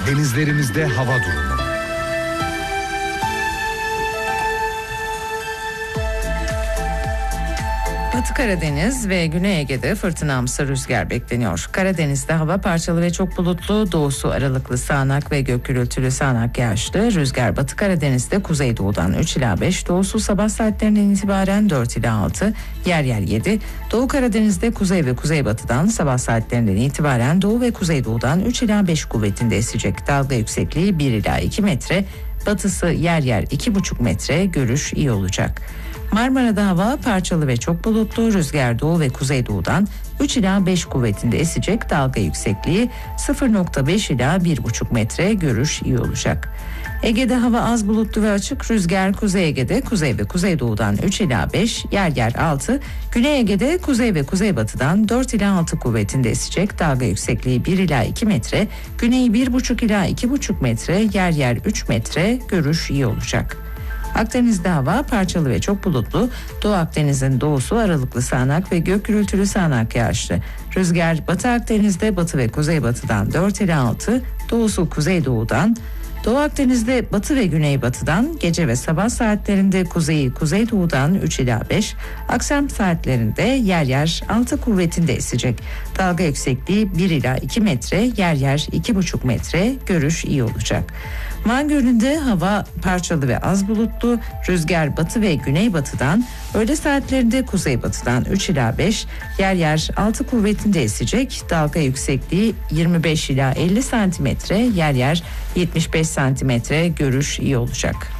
Denizlerimizde hava durumu. Batı Karadeniz ve Güney Ege'de fırtınamsı rüzgar bekleniyor. Karadeniz'de hava parçalı ve çok bulutlu, doğusu aralıklı sağanak ve gök gürültülü sağanak yağışlı. Rüzgar Batı Karadeniz'de kuzeydoğudan 3 ila 5, doğusu sabah saatlerinden itibaren 4 ila 6, yer yer 7. Doğu Karadeniz'de kuzey ve kuzeybatıdan sabah saatlerinden itibaren doğu ve kuzeydoğudan 3 ila 5 kuvvetinde esecek. Dalga yüksekliği 1 ila 2 metre, batısı yer yer 2,5 metre, görüş iyi olacak. Marmara'da hava parçalı ve çok bulutlu, rüzgar doğu ve kuzeydoğudan 3 ila 5 kuvvetinde esecek, dalga yüksekliği 0,5 ila 1,5 metre, görüş iyi olacak. Ege'de hava az bulutlu ve açık, rüzgar Kuzey Ege'de kuzey ve kuzeydoğudan 3 ila 5, yer yer 6, Güney Ege'de kuzey ve kuzeybatıdan 4 ila 6 kuvvetinde esecek, dalga yüksekliği 1 ila 2 metre, güney 1,5 ila 2,5 metre, yer yer 3 metre, görüş iyi olacak. Akdeniz'de hava parçalı ve çok bulutlu, Doğu Akdeniz'in doğusu aralıklı sağanak ve gök gürültülü sağanak yağışlı. Rüzgar Batı Akdeniz'de batı ve kuzeybatıdan 4 ila 6, doğusu kuzeydoğudan, Doğu Akdeniz'de batı ve güneybatıdan, gece ve sabah saatlerinde kuzeyi kuzeydoğudan 3 ila 5, akşam saatlerinde yer yer 6 kuvvetinde esecek. Dalga yüksekliği 1 ila 2 metre, yer yer 2,5 metre, görüş iyi olacak. Van Gölü'nde hava parçalı ve az bulutlu, rüzgar batı ve güneybatıdan, öğle saatlerinde kuzeybatıdan 3 ila 5, yer yer 6 kuvvetinde esecek. Dalga yüksekliği 25 ila 50 santimetre, yer yer 75 santimetre, görüş iyi olacak.